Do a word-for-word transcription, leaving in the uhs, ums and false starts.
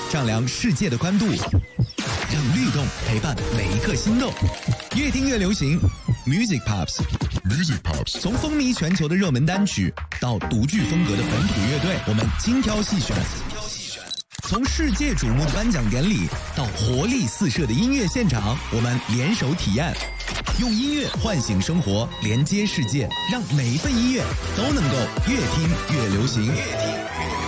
丈量世界的宽度，让律动陪伴每一刻心动。越听越流行 ，Music Pops，Music Pops， 从风靡全球的热门单曲到独具风格的本土乐队，我们精挑细选。从世界瞩目的颁奖典礼到活力四射的音乐现场，我们联手体验，用音乐唤醒生活，连接世界，让每一份音乐都能够越听越流行。越听越流行